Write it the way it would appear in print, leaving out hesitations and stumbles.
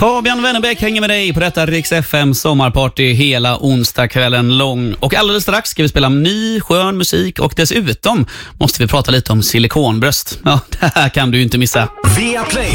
Fabian Wennerbäck hänger med dig på detta Rix FM sommarparty hela onsdagskvällen lång. Och alldeles strax ska vi spela ny skön musik och dessutom måste vi prata lite om silikonbröst. Ja, det här kan du ju inte missa. Viaplay